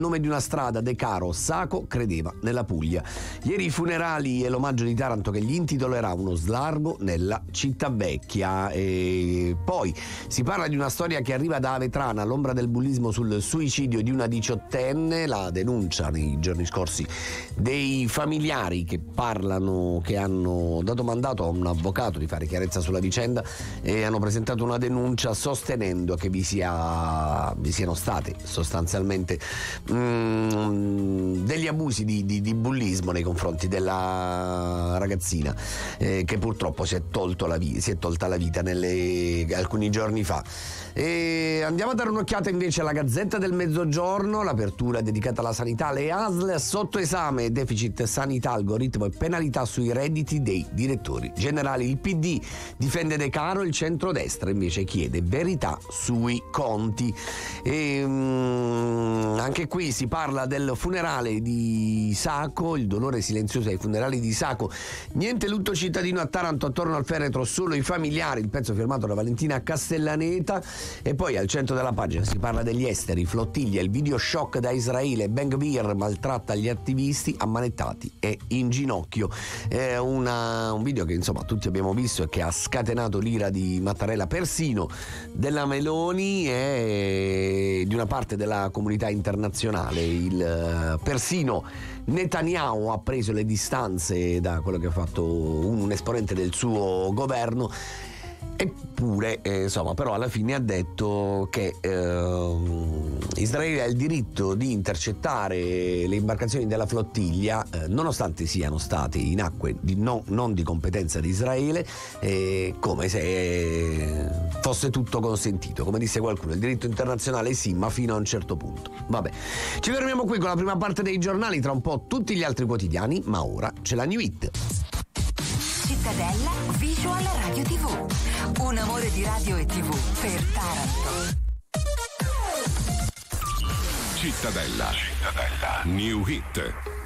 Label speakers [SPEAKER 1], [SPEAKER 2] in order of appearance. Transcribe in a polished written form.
[SPEAKER 1] Nome di una strada, De Caro, Sacco credeva nella Puglia. Ieri i funerali e l'omaggio di Taranto che gli intitolerà uno slargo nella città vecchia. E poi si parla di una storia che arriva da Avetrana, l'ombra del bullismo sul suicidio di una 18enne, la denuncia nei giorni scorsi dei familiari che parlano, che hanno dato mandato a un avvocato di fare chiarezza sulla vicenda e hanno presentato una denuncia sostenendo che vi siano state sostanzialmente degli abusi di bullismo nei confronti della ragazzina che purtroppo si è tolta la vita alcuni giorni fa. E andiamo a dare un'occhiata invece alla Gazzetta del Mezzogiorno, l'apertura dedicata alla sanità, le ASL sotto esame, deficit sanità, algoritmo e penalità sui redditi dei direttori generali. Il PD difende De Caro, il centrodestra invece chiede verità sui conti. E anche qui si parla del funerale di Sacco, il dolore silenzioso ai funerali di Sacco. Niente lutto cittadino a Taranto, attorno al feretro solo i familiari, il pezzo firmato da Valentina Castellaneta. E poi al centro della pagina si parla degli esteri, flottiglia, il video shock da Israele, Ben Gvir maltratta gli attivisti ammanettati e in ginocchio. È un video che insomma tutti abbiamo visto e che ha scatenato l'ira di Mattarella, persino della Meloni e di una parte della comunità internazionale. Persino Netanyahu ha preso le distanze da quello che ha fatto un esponente del suo governo. Eppure, insomma, però alla fine ha detto che Israele ha il diritto di intercettare le imbarcazioni della flottiglia, nonostante siano state in acque non di competenza di Israele, come se fosse tutto consentito. Come disse qualcuno, il diritto internazionale sì, ma fino a un certo punto. Vabbè, ci fermiamo qui con la prima parte dei giornali, tra un po' tutti gli altri quotidiani, ma ora c'è la New Hit.
[SPEAKER 2] Cittadella Visual Radio TV. Un amore di radio e TV per Taranto.
[SPEAKER 3] Cittadella New Hit.